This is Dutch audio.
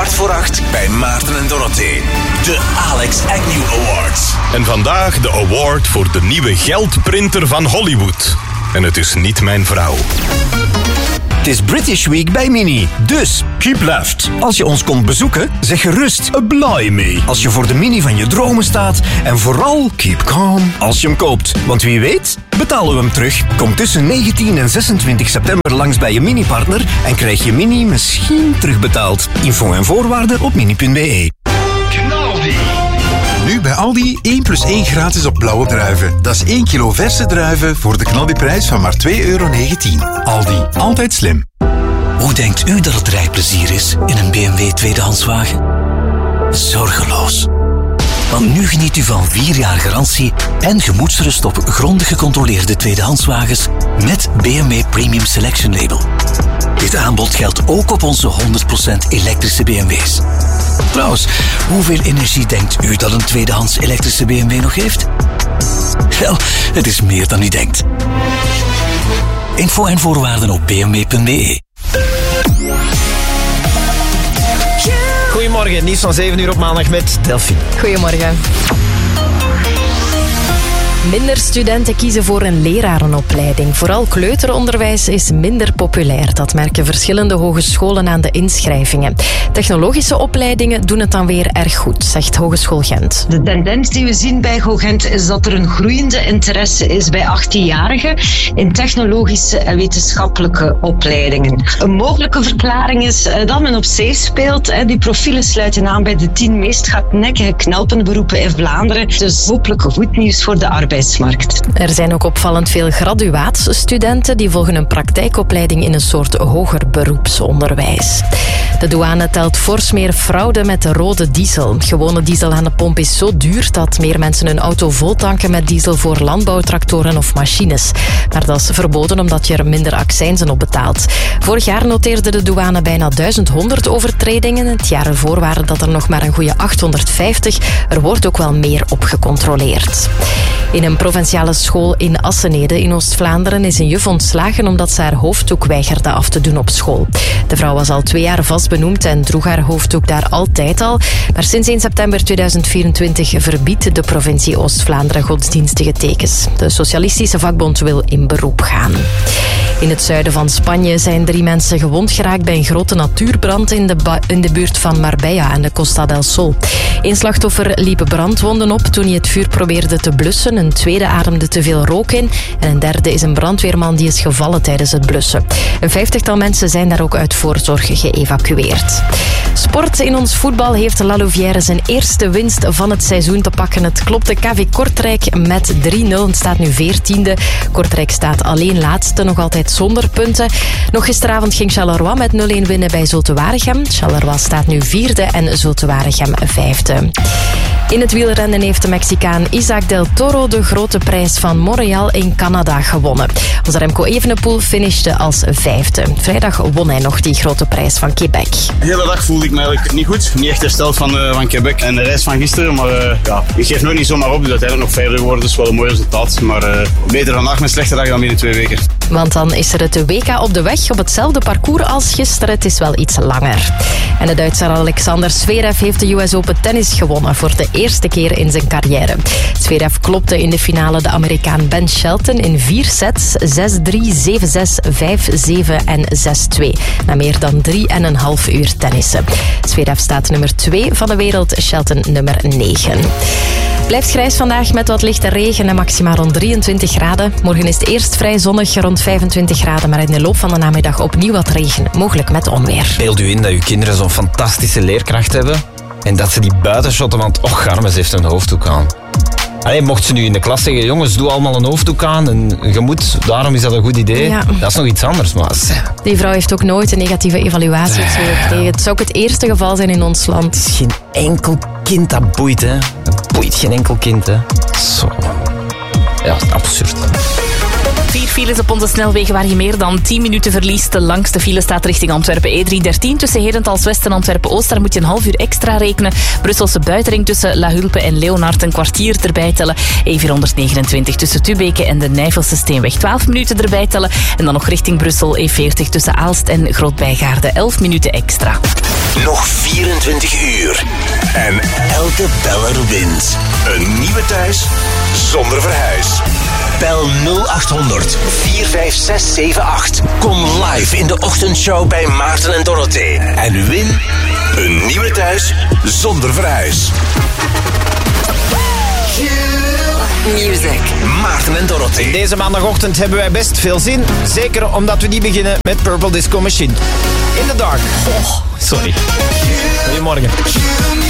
8:15 bij Maarten en Dorothee. De Alex Agnew Awards. En vandaag de award voor de nieuwe geldprinter van Hollywood. En het is niet mijn vrouw. Het is British Week bij Mini, dus keep left. Als je ons komt bezoeken, zeg gerust blimey als je voor de Mini van je dromen staat. En vooral keep calm als je hem koopt. Want wie weet, betalen we hem terug. Kom tussen 19 en 26 september langs bij je Mini-partner en krijg je Mini misschien terugbetaald. Info en voorwaarden op mini.be. Nu bij Aldi 1 + 1 gratis op blauwe druiven. Dat is 1 kilo verse druiven voor de knaldiprijs van maar €2,19. Aldi, altijd slim. Hoe denkt u dat het rijplezier is in een BMW tweedehandswagen? Zorgeloos. Want nu geniet u van 4 jaar garantie en gemoedsrust op grondig gecontroleerde tweedehandswagens met BMW Premium Selection Label. Dit aanbod geldt ook op onze 100% elektrische BMW's. Trouwens, hoeveel energie denkt u dat een tweedehands elektrische BMW nog heeft? Wel, het is meer dan u denkt. Info en voorwaarden op bmw.be. Goedemorgen, nieuws van 7 uur op maandag met Delphine. Goedemorgen. Minder studenten kiezen voor een lerarenopleiding. Vooral kleuteronderwijs is minder populair. Dat merken verschillende hogescholen aan de inschrijvingen. Technologische opleidingen doen het dan weer erg goed, zegt Hogeschool Gent. De tendens die we zien bij GoGent is dat er een groeiende interesse is bij 18-jarigen in technologische en wetenschappelijke opleidingen. Een mogelijke verklaring is dat men op zee speelt. Die profielen sluiten aan bij de 10 meest hardnekkige knelpenberoepen in Vlaanderen. Dus hopelijk goed nieuws voor de arbeidsmarkt. Er zijn ook opvallend veel graduaatsstudenten die volgen een praktijkopleiding in een soort hoger beroepsonderwijs. De douane telt fors meer fraude met de rode diesel. Gewone diesel aan de pomp is zo duur dat meer mensen hun auto vol tanken met diesel voor landbouwtractoren of machines. Maar dat is verboden omdat je er minder accijnzen op betaalt. Vorig jaar noteerde de douane bijna 1100 overtredingen. Het jaar ervoor waren dat er nog maar een goede 850. Er wordt ook wel meer op gecontroleerd. In een provinciale school in Assenede in Oost-Vlaanderen is een juf ontslagen omdat ze haar hoofddoek weigerde af te doen op school. De vrouw was al 2 jaar vast benoemd en droeg haar hoofddoek daar altijd al. Maar sinds 1 september 2024 verbiedt de provincie Oost-Vlaanderen godsdienstige tekens. De Socialistische Vakbond wil in beroep gaan. In het zuiden van Spanje zijn 3 mensen gewond geraakt bij een grote natuurbrand in de buurt van Marbella aan de Costa del Sol. 1 slachtoffer liep brandwonden op toen hij het vuur probeerde te blussen. Een tweede ademde te veel rook in. En een derde is een brandweerman die is gevallen tijdens het blussen. Een 50-tal mensen zijn daar ook uit voorzorg geëvacueerd. Sport in ons voetbal heeft La Louvière zijn eerste winst van het seizoen te pakken. Het klopte KV Kortrijk met 3-0. Het staat nu 14e. Kortrijk staat alleen laatste, nog altijd zonder punten. Nog gisteravond ging Charleroi met 0-1 winnen bij Zulte Waregem. Charleroi staat nu 4e en Zulte Waregem 5e. In het wielrennen heeft de Mexicaan Isaac del Toro de grote prijs van Montreal in Canada gewonnen. Onze Remco Evenepoel finishte als 5e. Vrijdag won hij nog die grote prijs van Quebec. De hele dag voelde ik me eigenlijk niet goed. Niet echt hersteld van Quebec en de reis van gisteren. Maar ik geef nooit niet zomaar op. Dus uiteindelijk nog 5e geworden. Dat is wel een mooi resultaat. Maar beter vandaag met slechte dag dan binnen 2 weken. Want dan is er het WK op de weg op hetzelfde parcours als gisteren. Het is wel iets langer. En de Duitser Alexander Zverev heeft de US Open tennis gewonnen voor de eerste keer in zijn carrière. Zverev klopte in de finale de Amerikaan Ben Shelton in 4 sets. 6-3, 7-6, 5-7 en 6-2. Na meer dan 3,5 uur tennissen. Zverev staat nummer 2 van de wereld, Shelton nummer 9. Blijft grijs vandaag met wat lichte regen en maximaal rond 23 graden. Morgen is het eerst vrij zonnig, rond 25 graden. Maar in de loop van de namiddag opnieuw wat regen, mogelijk met onweer. Beeld u in dat uw kinderen zo'n fantastische leerkracht hebben en dat ze die buitenshotten, want Garmes heeft een hoofddoek aan. Allee, mocht ze nu in de klas zeggen, jongens, doe allemaal een hoofddoek aan en je moet, daarom is dat een goed idee. Ja. Dat is nog iets anders, maar... Die vrouw heeft ook nooit een negatieve evaluatie gekregen. Het zou ook het eerste geval zijn in ons land. Het is geen enkel kind dat boeit, hè. Dat boeit geen enkel kind, hè. Zo. Ja, absurd. 4 files op onze snelwegen waar je meer dan 10 minuten verliest. De langste file staat richting Antwerpen. E313 tussen Herentals West en Antwerpen-Oost. Daar moet je een half uur extra rekenen. Brusselse buitenring tussen La Hulpe en Leonard een kwartier erbij tellen. E429 tussen Tubeke en de Nijvelse Steenweg 12 minuten erbij tellen. En dan nog richting Brussel E40 tussen Aalst en Groot-Bijgaarde 11 minuten extra. Nog 24 uur. En elke beller wint. Een nieuwe thuis zonder verhuis. Bel 0800 45678. Kom live in de ochtendshow bij Maarten en Dorothee. En win een nieuwe thuis zonder verhuis. Music. Maarten en Dorothee. Deze maandagochtend hebben wij best veel zin. Zeker omdat we niet beginnen met Purple Disco Machine. In the Dark. Oh, sorry. Goedemorgen.